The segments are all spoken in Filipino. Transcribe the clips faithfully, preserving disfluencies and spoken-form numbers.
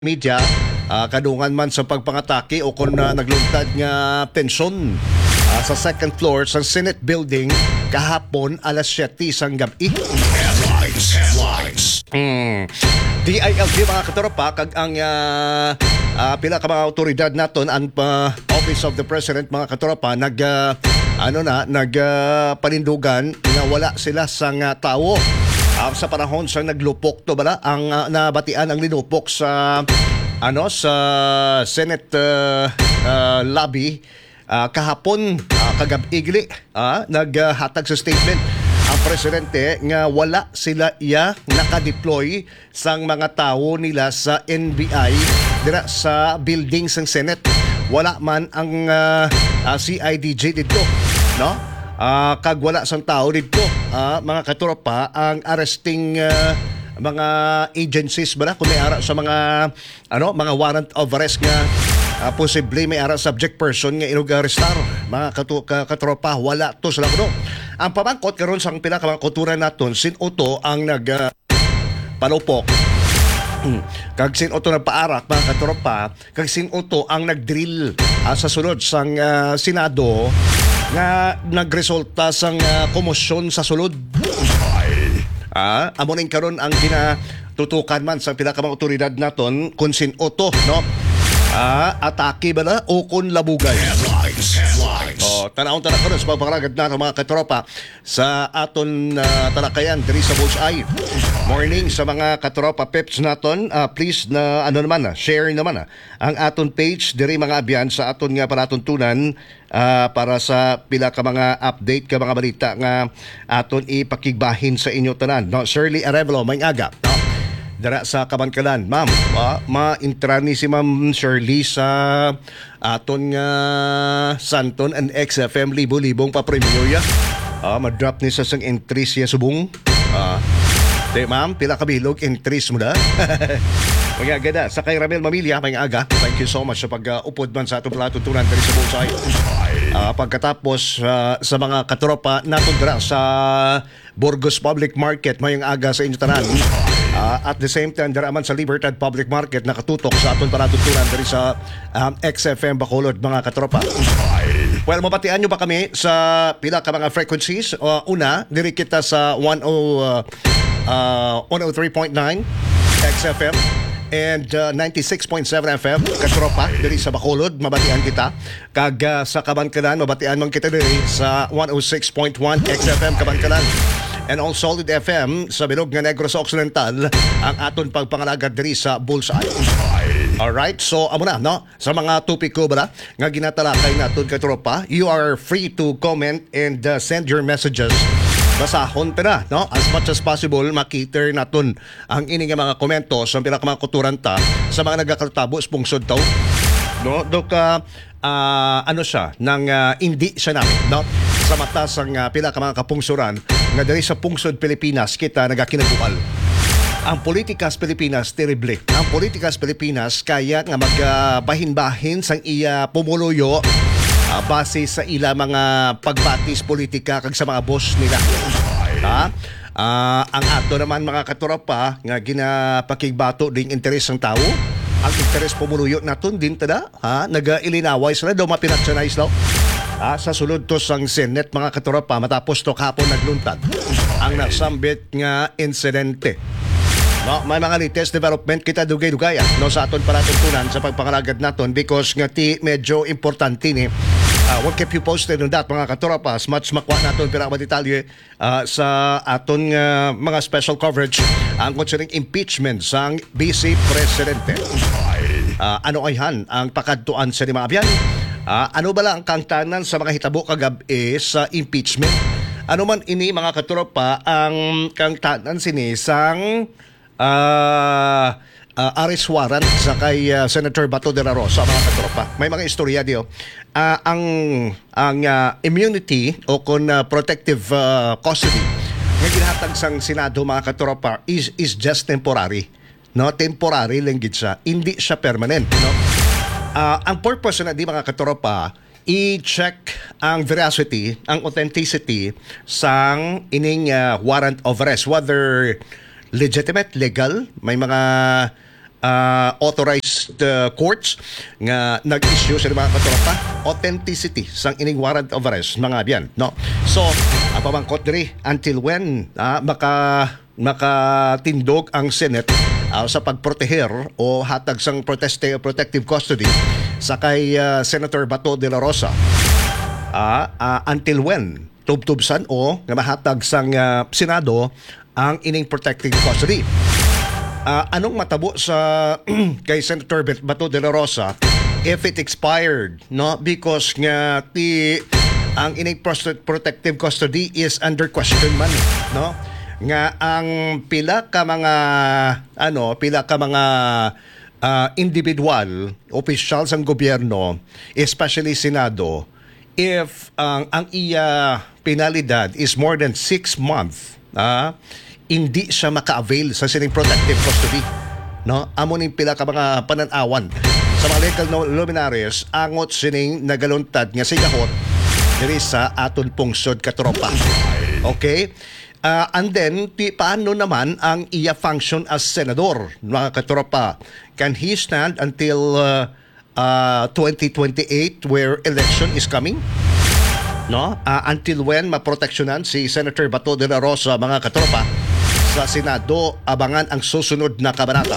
media ah, kadungan man sa pagpangatake o kung uh, nagluntad nga tensyon ah, sa second floor sa Senate building kahapon alas siyete sang gabi. Headlines, headlines. Hmm. D I L G mga katropa kag ang uh, uh, pila ka mga otoridad naton ang uh, Office of the President mga katropa nag uh, ano na nag uh, panindugan nga wala sila sang uh, tao. Uh, sa panahon sa naglupok to bala ang uh, nabatian ang linupok sa ano sa Senate uh, uh, lobby uh, kahapon uh, kagab-igli uh, naghatag sa statement ang presidente nga wala sila iya nakadeploy sang mga tao nila sa N B I dira sa building sang Senate. Wala man ang uh, uh, C I D J dito, no? Uh, kag wala sang tao dito, uh, mga katropa, ang arresting uh, mga agencies ba na kung may ara sa mga ano mga warrant of arrest nga uh, posible may ara subject person nga inog arrestar mga katu- katropa wala to sila kuno. Ang pamangkot karon sang pila ka mga kultura naton sin uto ang nag uh, palupok kag sin uto nagpaarak mga katropa kag sin uto ang nagdrill uh, sa sulod sang uh, Senado nga nagresulta sang uh, komosyon sa sulod. Ah, amo ning karon ang ginatutukan man sa pila ka mga otoridad naton kung sin uto, no? Ah, atake ba na o kun labugay. Headlines, headlines. Oh, tanawon tara karon sa pagpangaragad nato mga katropa sa aton uh, talakayan diri sa Bullseye. Morning sa mga katropa peps naton, uh, please na ano naman na share naman na ang aton page diri mga abyan sa aton nga palatuntunan uh, para sa pila ka mga update ka mga balita nga aton ipakigbahin sa inyo tanan. No, Shirley Arevalo may aga. No? Dara sa Kabankalan, ma'am, uh, ma-intra ni si Ma'am Shirley sa aton nga Santon and X F M libo-libong pa-premyo ya. Uh, ma-drop ni sa sang entries ya subong. Ah, uh, Di ma'am, pila kabilog, entries mo na. Mga ganda, sa kay Ramel Mamilya, may aga. Thank you so much sa pag-upod man sa atong palatuntunan diri sa Bullseye. Uh, pagkatapos uh, sa mga katropa naton dira sa Burgos Public Market, may aga sa inyo tanan. Uh, at the same time, dira man sa Libertad Public Market, nakatutok sa atong palatuntunan diri sa um, X F M Bacolod, mga katropa. Well, mapatian nyo ba kami sa pila ka mga frequencies? Uh, una, diri kita sa one oh three point nine X F M and uh, ninety-six point seven F M katropa diri sa Bacolod, mabatian kita. Kag uh, sa Kabankalan, mabatian man kita diri sa one oh six point one X F M Kabankalan. And all Solid F M sa bilog nga Negros Occidental ang aton pagpangalagad diri sa Bullseye. Alright, so amo na, no? Sa mga topiko ba nga ginatalakay naton katropa, you are free to comment and uh, send your messages. Basahon ta na, no? As much as possible, makiter naton ang ini nga mga komento sa pila ka mga kuturanta sa mga nagakatabos pungsod taw. No? Doka, uh, ano siya, nang uh, hindi siya namin, no? Sa mata sang uh, pila ka mga kapungsuran nga diri sa pungsod Pilipinas kita nagakinabual. Ang politika sa Pilipinas terrible. Ang politika sa Pilipinas kaya nga magbahin-bahin sang iya pumuluyo uh, base sa ila mga pagbatis politika kag sa mga boss nila. Ha? Uh, ang ato naman mga katropa nga ginapakigbato ding interes ng tao. Ang interes pumuluyo naton din tada, ha? Nagailinaway sila daw mapinationalize daw. Ah, sa sulod to sang Senate mga katropa matapos to kahapon nagluntad ang nasambit nga insidente. No, may mga latest development kita dugay-dugay no sa aton palatuntunan sa pagpangalagad naton because nga ti medyo importante ni uh, we'll keep you posted on that mga katropa as much makwa naton pila ka detalye uh, sa aton uh, mga special coverage ang concerning impeachment sang Vice Presidente. Uh, ano ay han ang pakadtuan sa lima abyan? Uh, ano ba lang ang kangtanan sa mga hitabo kagabi sa impeachment? Ano man ini mga katropa ang kangtanan sinisang uh, uh, arrest warrant sa kay uh, Senator Bato de la Rosa mga katropa. May mga istorya diyo. Uh, ang ang uh, immunity o kung uh, protective uh, custody nga ginahatag sang Senado mga katropa is is just temporary. No, temporary lang gid siya. Hindi siya permanent, no? Uh, ang purpose na di mga katropa i-check ang veracity, ang authenticity sang ining uh, warrant of arrest, whether legitimate, legal, may mga uh, authorized uh, courts nga nag-issue sa mga katropa authenticity sang ining warrant of arrest mga biyan, no? So ang pamangkot diri until when uh, maka makatindog ang Senate uh, sa pagproteher o hatag sang proteste protective custody sa kay uh, Senator Bato de la Rosa. Uh, uh, until when tubtubsan o nga mahatag sang uh, Senado ang ining protective custody. Uh, anong matabo sa kay Senator Bato de la Rosa if it expired, no? Because nga ti ang ining protective custody is under question man, no? Nga ang pila ka mga ano, pila ka mga uh, individual officials ng gobyerno, especially Senado, if ang ang iya penalidad is more than six months, ah, hindi siya maka-avail sa sining protective custody, no? Amo ning pila ka mga pananawan sa mga legal luminaries angot sining nagaluntad nga sigahot diri sa aton pungsod katropa. Okay? Uh, and then ti, paano naman ang iya function as senador, mga katropa? Can he stand until uh, uh, twenty twenty-eight where election is coming? No? Uh, until when maproteksyonan si Senator Bato de la Rosa, mga katropa, sa Senado abangan ang susunod na kabanata.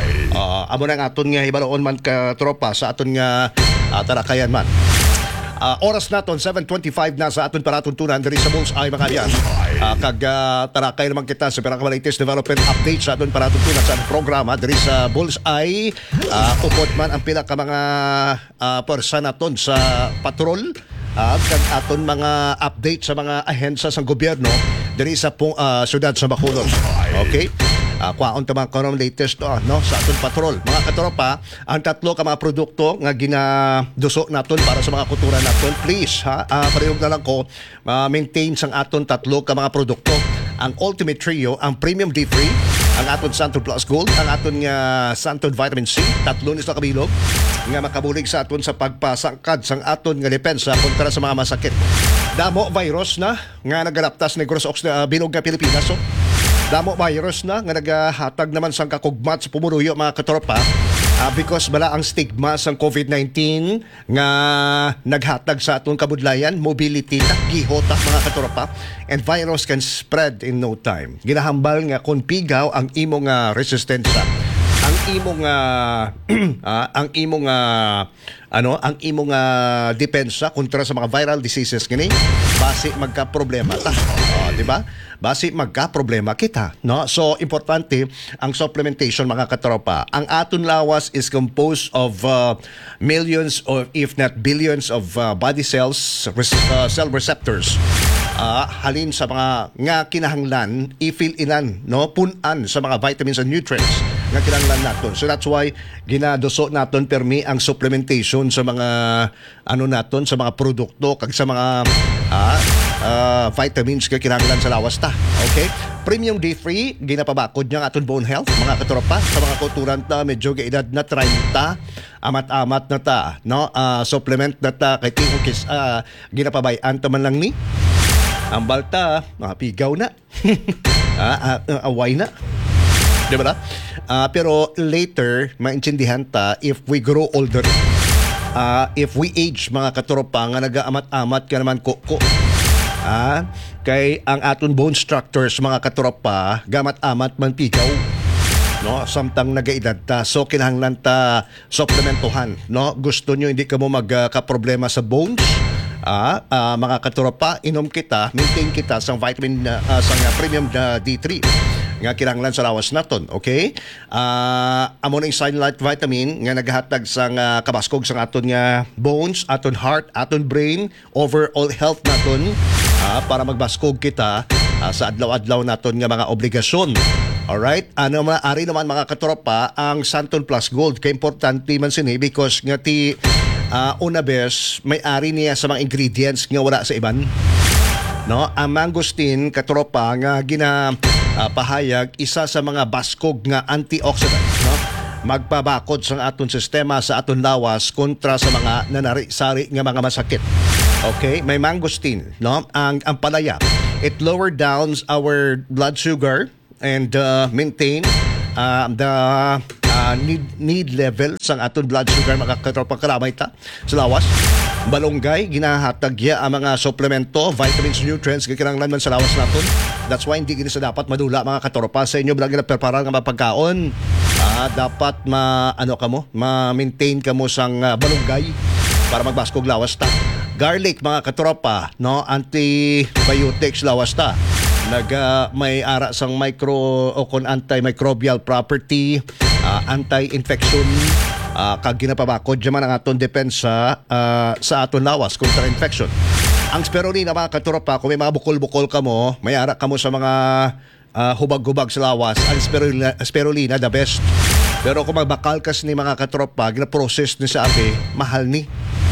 Uh, amo nang aton nga hibaloon man katropa sa aton nga uh, tarakayan man. Uh, oras naton seven twenty-five na sa aton paratuntunan diri sa Bullseye mga yan. Uh, kag uh, tarakay naman kita sa pinaka latest development update sa aton paratuntunan sa aton programa diri sa Bullseye. Uh, upod man ang pila ka mga uh, persa naton sa patrol. Uh, kag aton mga update sa mga ahensya sa gobyerno diri sa uh, syudad sa Bacolod. Okay? Uh, kwaon ta mga karon latest uh, no sa aton patrol. Mga katropa, ang tatlo ka mga produkto nga ginaduso naton para sa mga kultura naton, please ha, uh, parehog na lang ko uh, maintain sang aton tatlo ka mga produkto. Ang Ultimate Trio, ang Premium D-Free, ang aton Santon Plus Gold, ang aton nga Santon Vitamin C, tatlo ni sa kabilog nga makabulig sa aton sa pagpasangkad sang aton nga depensa kontra sa mga masakit. Damo virus na nga nagalaptas ni Gross Ox na uh, bilog nga Pilipinas. So, damo virus na nga nagahatag naman sang kakugmat sa pumuruyo mga katropa uh, because bala ang stigma sang COVID nineteen nga naghatag sa atong kabudlayan, mobility ta gihota mga katropa, and virus can spread in no time. Ginahambal nga kung pigaw ang imong uh, resistensya, ang imong uh, uh, ang imong uh, ano ang imong uh, depensa kontra sa mga viral diseases kini base magka problema ta, uh, di ba? Base magka problema kita, no? So importante ang supplementation mga katropa. Ang aton lawas is composed of uh, millions or if not billions of uh, body cells, res- uh, cell receptors. Uh, halin sa mga nga kinahanglan i-fill inan, no, punan sa mga vitamins and nutrients nga kinahanglan naton. So that's why ginaduso naton permi ang supplementation sa mga ano naton, sa mga produkto kag sa mga uh, uh, vitamins nga kinahanglan sa lawas ta. Okay? Premium D-Free ginapabakod niya aton bone health mga katropa sa mga kulturan ta medyo gaedad na thirty, amat-amat na ta, no? Uh, supplement na ta kay tingog kis uh, ginapabayan ta man lang ni ang balta, mapigaw na. ah, uh, away na. Di ba na? Uh, pero later, maintindihan ta if we grow older. Uh, if we age, mga katropa, nga nag-aamat-amat ka naman ko-ko. Ah, kay ang aton bone structures, mga katropa, gamat-amat man pigaw. No, samtang nagaedad ta, so kinahanglan ta supplementohan, no? Gusto nyo hindi ka mo magka-problema sa bones, ah, uh, mga katropa, inom kita, maintain kita sa vitamin uh, uh, sa premium uh, D three nga kinahanglan sa lawas naton, okay? Uh, amo ning sunlight vitamin nga naghatag sang uh, kabaskog sa aton nga bones, aton heart, aton brain, overall health naton, uh, para magbaskog kita uh, sa adlaw-adlaw naton nga mga obligasyon. Alright? Ano maaari naman mga katropa ang Santon Plus Gold, kay importante man sini because nga ti uh, una bes may-ari niya sa mga ingredients nga wala sa iban. No, ang mangosteen katropa nga gina uh, pahayag isa sa mga baskog nga antioxidant, no? Magpabakod sa aton sistema, sa aton lawas kontra sa mga nanari-sari nga mga masakit. Okay, may mangosteen, no? Ang ang palaya, it lower downs our blood sugar and uh, maintain uh, the uh, ah, need need level sang aton blood sugar mga katropang kalamay ta sa lawas. Balonggay ginahatag ya ang mga suplemento, vitamins, nutrients gikinahanglan man sa lawas naton. That's why hindi gini sa dapat madula mga katropa sa inyo bilang ginaprepara nga mapagkaon. Ah, dapat ma ano ka mo, ma-maintain ka mo sang uh, balonggay para magbaskog lawas ta. Garlic mga katropa, no, antibiotics lawas ta. Nag uh, may ara sang micro o kon antimicrobial property, uh, anti-infection, uh, kag ginapabakod jaman ang aton depensa uh, sa aton lawas kontra infection. Ang spirulina mga katropa, kung may mga bukol-bukol ka mo, may ara ka mo sa mga uh, hubag-hubag sa lawas, ang spirulina, spirulina the best. Pero kung magbakal kas ni mga katropa, gina-process ni sa abe, mahal ni.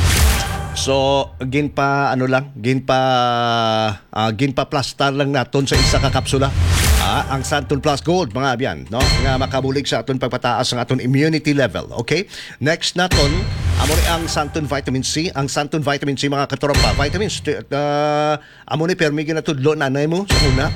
So, gin pa ano lang, gin pa uh, gin pa plastar lang naton sa isa ka kapsula. Ah, ang Santon Plus Gold mga abyan, no? Nga makabulig sa aton pagpataas ng aton immunity level, okay? Next naton, amo ni ang Santon Vitamin C, ang Santon Vitamin C mga katropa, vitamins uh, amo ni permi ginatudlo nanay mo sa una.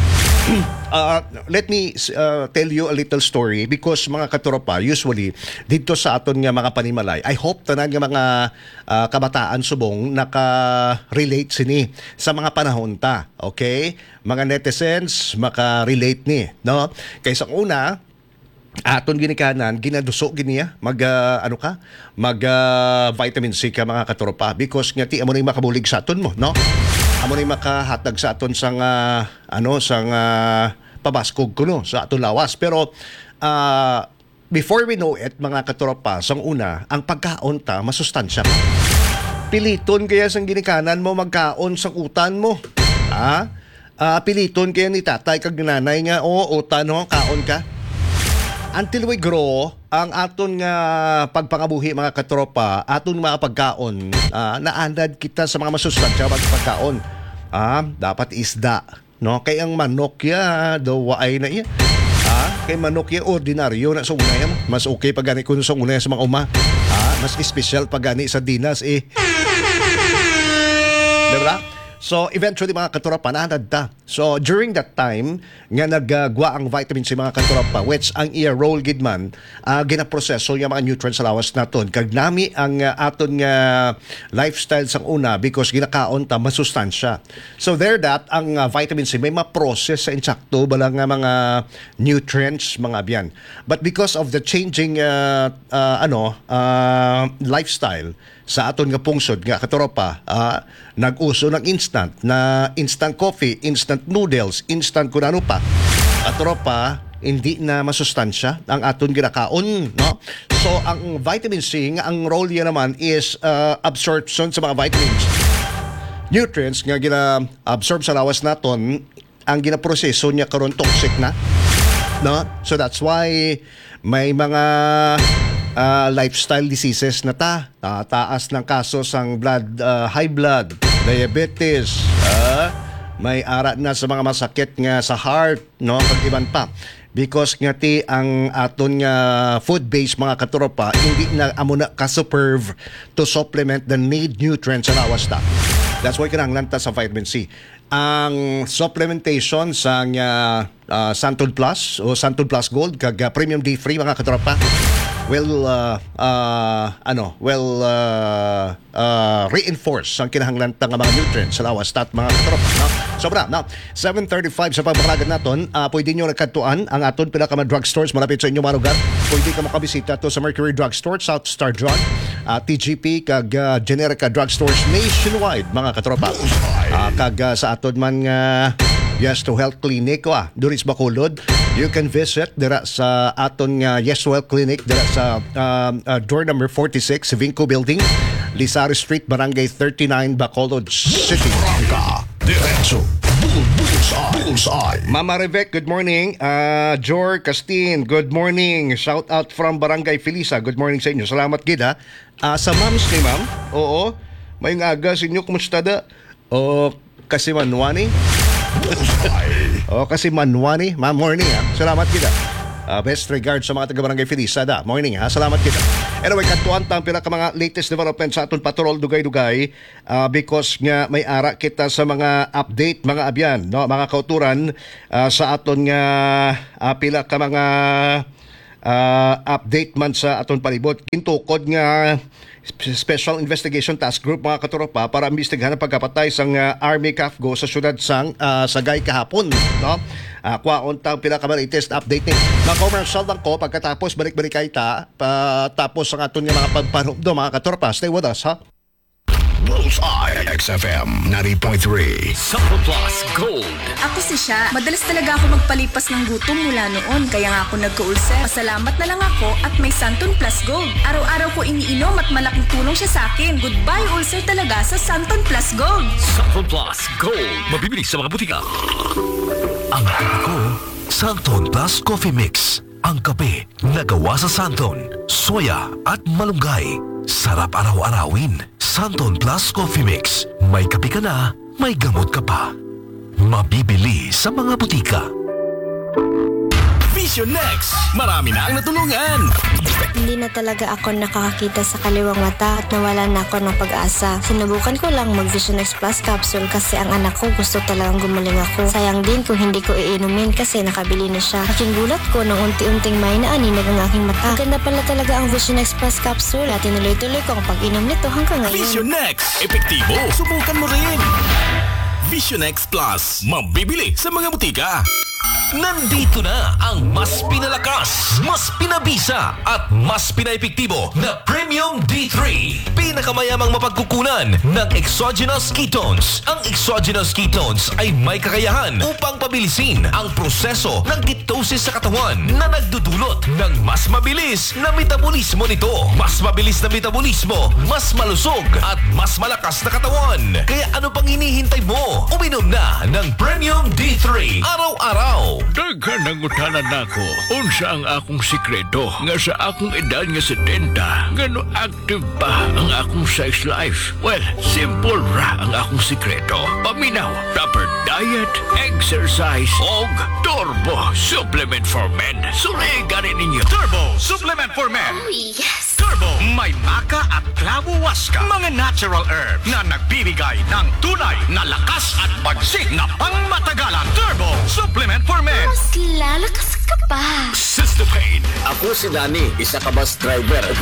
Uh, let me uh, tell you a little story because mga katropa, usually dito sa aton nga mga panimalay, I hope tanan nga mga uh, kabataan subong naka-relate sini sa mga panahon ta, okay? Mga netizens maka-relate ni, no? Kaysa una, aton ginikanan ginaduso giniya mag uh, ano ka mag uh, vitamin C ka mga katropa because nga ti amo ni makabulig sa aton mo, no? Amo ni makahatag sa aton sang uh, ano sang uh, pabaskog kuno sa aton lawas. Pero uh, before we know it mga katropa, sang una ang pagkaon ta masustansya pa. Piliton kaya sang ginikanan mo magkaon sang utan mo, ha? Uh, piliton kaya ni tatay kag nanay nga o utan no kaon ka. Until we grow, ang aton nga pagpangabuhi mga katropa, aton mga pagkaon, uh, naandad kita sa mga masustansya pagkaon. Ah, dapat isda, no? Kay ang manok ya, do waay na iya. Ah, kay manok ya ordinaryo na sa una yan. Mas okay pag gani kuno sa una sa mga uma. Ah, mas special pag gani sa dinas eh. Diba? So, eventually mga katropa, naanad ta. So, during that time, nga nagagwa ang vitamin C mga katropa, which ang iya role gidman, uh, ginaproseso yung mga nutrients sa lawas naton. Kag nami ang uh, aton nga lifestyle sang una because ginakaon ta masustansya. So, there that, ang uh, vitamin C may ma-process sa insakto balang nga mga nutrients, mga abyan. But because of the changing uh, uh, ano uh, lifestyle, sa aton nga pungsod nga katropa, uh, nag-uso ng instant na instant coffee, instant noodles, instant kunano pa. Katropa, hindi na masustansya ang aton ginakaon, no? So ang vitamin C nga ang role niya naman is uh, absorption sa mga vitamins. Nutrients nga gina-absorb sa lawas naton, ang ginaproseso niya karon toxic na, no? So that's why may mga Uh, lifestyle diseases na ta. Uh, taas ng kasos ang blood, uh, high blood, diabetes, uh, may ara na sa mga masakit nga sa heart, no? Pag-iban pa. Because nga ti ang aton nga food-based mga katropa, hindi na amo na ka-superb to supplement the need nutrients sa lawas ta. That's why kinahanglan ta sa vitamin C. Ang supplementation sa uh, uh, Santon Plus o Santon Plus Gold kag uh, Premium D Free mga katropa, will uh, uh, ano will uh, uh, reinforce ang kinahanglan nga mga nutrients sa lawas tat mga katropa, no? Sobra, no? seven thirty-five sa pagbakalagad naton, uh, pwede nyo nagkatuan ang aton pila ka mga drugstores malapit sa inyong mga lugar. Pwede ka makabisita to sa Mercury Drugstore, South Star Drug, uh, T G P kag uh, Generica Drugstores nationwide mga katropa. Uh, kag uh, sa aton man nga uh, Yes to Health Clinic ah, Duris Bacolod. You can visit dira sa aton nga Yes to Health Clinic dira sa uh, uh, door number forty-six, Vinco Building, Lisario Street, Barangay thirty-nine, Bacolod City. Branca, Diretso, Bull, Bullseye, Bullseye. Mama Revec, good morning. Uh, Jor Castin, good morning. Shout out from Barangay Felisa. Good morning sa inyo. Salamat gid ha. Uh, sa moms ni ma'am, oo, may aga sa inyo. Kumusta da? O kasi manwani? O kasi manwani, ma'am, morning ha. Salamat kita. Uh, best regards sa mga taga-barangay Felisa da. Morning ha, salamat kita. Anyway, kantuan tang pila ka mga latest development sa aton patrol dugay-dugay uh, because nga may ara kita sa mga update mga abyan, no, mga kauturan uh, sa aton nga uh, pila ka mga ah, update man sa aton palibot. Kintukod nga Special Investigation Task Group mga katropa para imbestigahan ang pagkapatay sang ah, Army Kafgo sa syudad sang ah, Sagay kahapon, no? Uh, kwaon tang pinakabalatest update ni. Mag-commercial lang ko pagkatapos balik-balik kay ta pa, tapos ang aton nga mga pagpanumdo mga katropa. Stay with us, ha? Bullseye X F M ninety point three. Sample Plus Gold. Ako si Sha. Madalas talaga ako magpalipas ng gutom mula noon. Kaya nga ako nagka-ulcer. Pasalamat na lang ako at may Santon Plus Gold. Araw-araw ko iniinom at malaking tulong siya sa akin. Goodbye ulcer talaga sa Santon Plus Gold. Sample Plus Gold. Mabibili sa mga butika. Ang happy ko, Santon Plus Coffee Mix. Ang kape na gawa sa Santon, soya at malunggay. Sarap araw-arawin. Santon Plus Coffee Mix. May kape ka na, may gamot ka pa. Mabibili sa mga butika. Vision Next. Marami na ang natulungan. Hindi na talaga ako nakakakita sa kaliwang mata at nawala na ako ng pag-asa. Sinubukan ko lang mag Vision X Plus capsule kasi ang anak ko gusto talagang gumaling ako. Sayang din kung hindi ko iinumin kasi nakabili na siya. Aking gulat ko nung unti-unting may naaninag ang aking mata. Maganda pala talaga ang Vision X Plus capsule at tinuloy-tuloy ko ang pag-inom nito hanggang ngayon. Vision Next. Epektibo. Subukan mo rin. Vision X Plus. Mabibili sa mga butika. Nandito na ang mas pinalakas, mas pinabisa at mas pinaepektibo na Premium D three. Pinakamayamang mapagkukunan ng exogenous ketones. Ang exogenous ketones ay may kakayahan upang pabilisin ang proseso ng ketosis sa katawan na nagdudulot ng mas mabilis na metabolismo nito. Mas mabilis na metabolismo, mas malusog at mas malakas na katawan. Kaya ano pang hinihintay mo? Uminom na ng Premium D three araw-araw. Daghan ang utanan nako. Unsa ang akong sikreto nga sa akong edad nga setenta, ngano active pa ang akong sex life? Well, simple ra ang akong sikreto. Paminaw, proper diet, exercise, og Turbo Supplement for Men. Suligan ninyo. Turbo Supplement for Men. Oh, yes! Turbo, may maka at clavo waska. Mga natural herb na nagbibigay ng tunay na lakas at bagsik na pangmatagalan. Turbo Supplement for Men. Mas lalakas ka pa. Sister Pain. Ako si Danny, isa ka bus driver.